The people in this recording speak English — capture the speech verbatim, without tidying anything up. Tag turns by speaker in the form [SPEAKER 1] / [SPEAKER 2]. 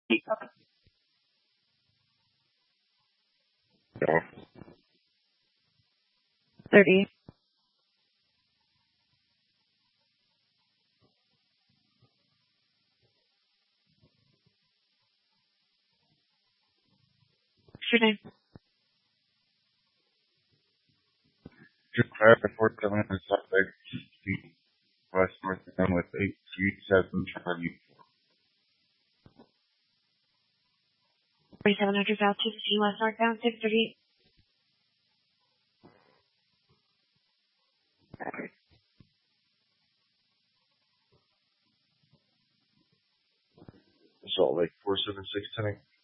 [SPEAKER 1] Yeah.
[SPEAKER 2] thirty. What's your name?
[SPEAKER 1] Just clarify four seven and Suspect Street, West North End with eight three seven Charlie.
[SPEAKER 2] forty-seven hundred South two fifteen West Northbound, six thirty.
[SPEAKER 1] Salt Lake four seven six ten.